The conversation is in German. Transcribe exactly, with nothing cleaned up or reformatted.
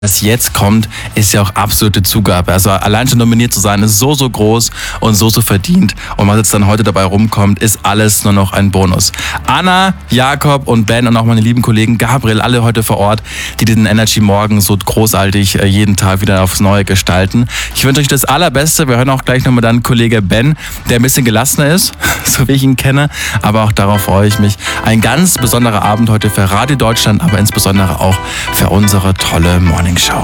Was jetzt kommt, ist ja auch absolute Zugabe. Also allein schon nominiert zu sein, ist so, so groß und so, so verdient. Und was jetzt dann heute dabei rumkommt, ist alles nur noch ein Bonus. Anna, Jakob und Ben und auch meine lieben Kollegen Gabriel, alle heute vor Ort, die den Energy Morgen so großartig jeden Tag wieder aufs Neue gestalten. Ich wünsche euch das Allerbeste. Wir hören auch gleich nochmal dann Kollege Ben, der ein bisschen gelassener ist, so wie ich ihn kenne. Aber auch darauf freue ich mich. Ein ganz besonderer Abend heute für Radio Deutschland, aber insbesondere auch für unsere tolle Morning Show.